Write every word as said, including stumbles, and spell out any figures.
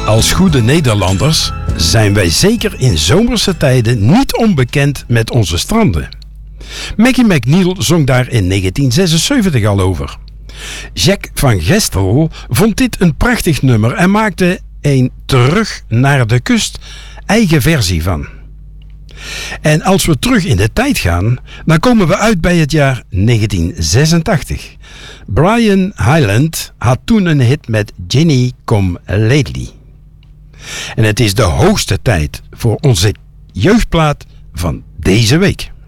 Als goede Nederlanders zijn wij zeker in zomerse tijden niet onbekend met onze stranden. Maggie McNeil zong daar in negentien zesenzeventig al over. Jack van Gestel vond dit een prachtig nummer en maakte een Terug naar de kust eigen versie van. En als we terug in de tijd gaan, dan komen we uit bij het jaar negentien zesentachtig. Brian Hyland had toen een hit met Ginny Come Lately. En het is de hoogste tijd voor onze jeugdplaat van deze week.